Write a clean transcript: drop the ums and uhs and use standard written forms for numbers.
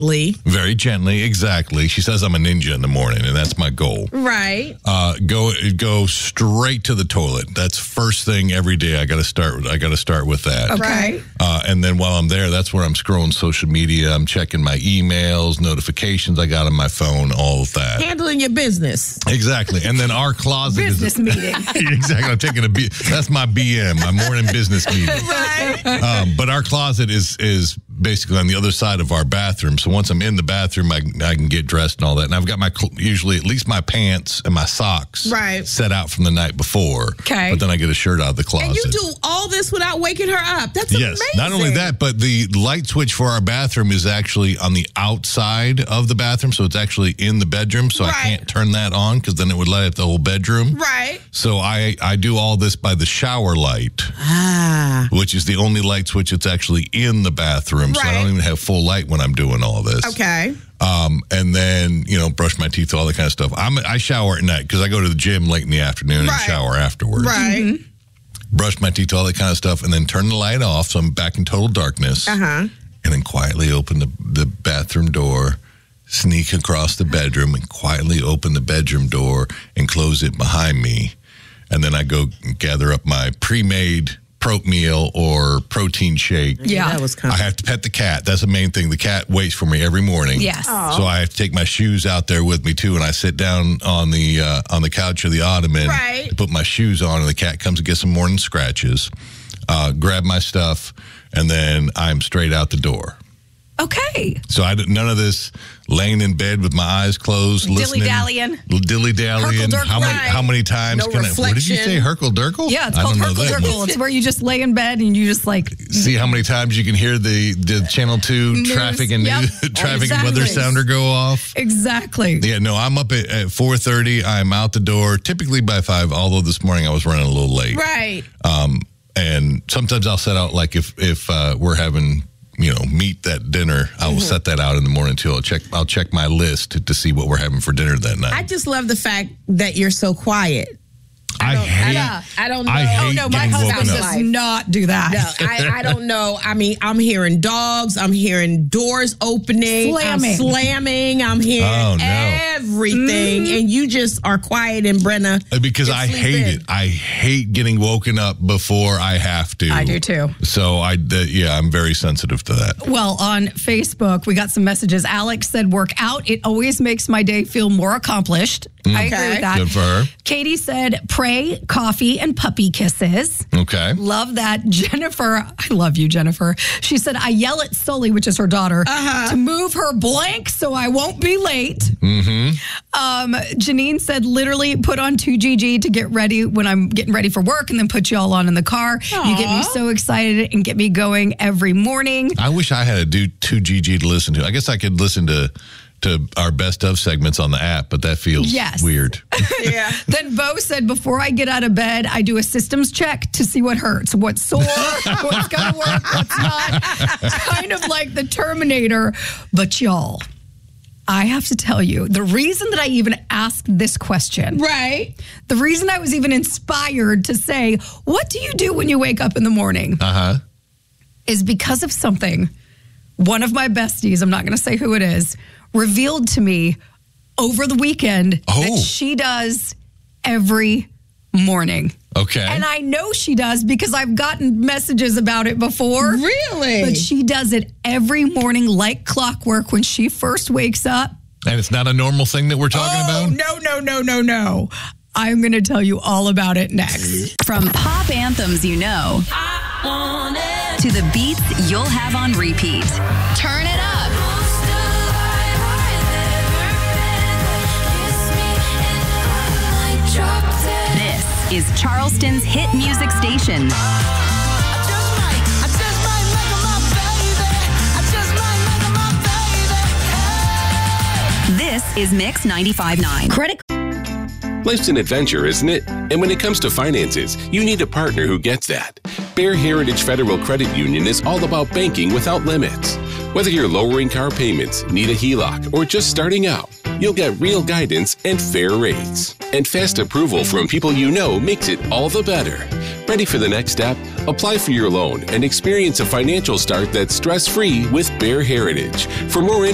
Very gently, exactly. She says I'm a ninja in the morning, and that's my goal. Right. Go straight to the toilet. That's first thing every day. I got to start with that. Okay. And then while I'm there, that's where I'm scrolling social media. I'm checking my emails, notifications I got on my phone, all of that. Handling your business. Exactly. And then our closet business meeting. Exactly. I'm taking that's my BM, my morning business meeting. Right. But our closet is basically on the other side of our bathroom. So once I'm in the bathroom, I can get dressed and all that. And I've got usually at least my pants and my socks set out from the night before. Okay. But then I get a shirt out of the closet. And you do all this without waking her up. That's amazing. Not only that, but the light switch for our bathroom is actually on the outside of the bathroom. So it's actually in the bedroom. So I can't turn that on because then it would light up the whole bedroom. Right. So I do all this by the shower light, which is the only light switch that's actually in the bathroom. So I don't even have full light when I'm doing all this. Okay. And then, brush my teeth, all that kind of stuff. I shower at night because I go to the gym late in the afternoon and shower afterwards. Right. Mm-hmm. Brush my teeth, all that kind of stuff, and then turn the light off so I'm back in total darkness. And then quietly open the bathroom door, sneak across the bedroom, and quietly open the bedroom door and close it behind me. And then I go gather up my pre-made prot meal or protein shake. Yeah. That was I have to pet the cat. That's the main thing. The cat waits for me every morning. Yes. Aww. So I have to take my shoes out there with me too, and I sit down on the couch or the ottoman, put my shoes on, and the cat comes and gets some morning scratches, grab my stuff, and then I'm straight out the door. Okay. So none of this laying in bed with my eyes closed, listening. Dilly-dallying. How many times no can what did you say, Herkle-Durkle? Yeah, it's called Herkle-Durkle. It's where you just lay in bed and you just see how many times you can hear the Channel 2 news, traffic and traffic and weather sounder go off. Exactly. Yeah, no, I'm up at 4:30. I'm out the door typically by 5, although this morning I was running a little late. Right. And sometimes I'll set out, like if we're having meat that dinner, I will set that out in the morning too. I'll check my list to see what we're having for dinner that night. I just love the fact that you're so quiet. I don't know. hate my husband does not do that. No, I don't know. I mean, I'm hearing dogs. I'm hearing doors opening. Slamming. I'm hearing everything. And you just are quiet, and Brenna. Because I hate it. I hate getting woken up before I have to. I do too. So I'm very sensitive to that. Well, on Facebook, we got some messages. Alex said, work out. It always makes my day feel more accomplished. I agree with that. Good for her. Katie said, pray, coffee, and puppy kisses. Okay. Love that. Jennifer, I love you, Jennifer. She said, I yell at Sully, which is her daughter, to move her blank so I won't be late. Janine said, literally put on 2GG to get ready when I'm getting ready for work and then put you all on in the car. Aww. You get me so excited and get me going every morning. I wish I had a 2GG to listen to. I guess I could listen to our best of segments on the app, but that feels weird. Yeah. Then Bo said, before I get out of bed, I do a systems check to see what hurts, what's sore, what's going to work, what's not. Kind of like the Terminator. But y'all, I have to tell you, the reason that I even asked this question, the reason I was even inspired to say, what do you do when you wake up in the morning? Is because of something one of my besties, I'm not going to say who it is, revealed to me over the weekend that she does every morning. Okay. And I know she does because I've gotten messages about it before. Really? But she does it every morning like clockwork when she first wakes up. And it's not a normal thing that we're talking about? No. I'm going to tell you all about it next. From pop anthems you know to the beats you'll have on repeat. Turn it up. This is Charleston's hit music station. This is Mix 95.9. Credit. Life's an adventure, isn't it? And when it comes to finances, you need a partner who gets that. Bear Heritage Federal Credit Union is all about banking without limits. Whether you're lowering car payments, need a HELOC, or just starting out, you'll get real guidance and fair rates. And fast approval from people you know makes it all the better. Ready for the next step? Apply for your loan and experience a financial start that's stress-free with Bear Heritage. For more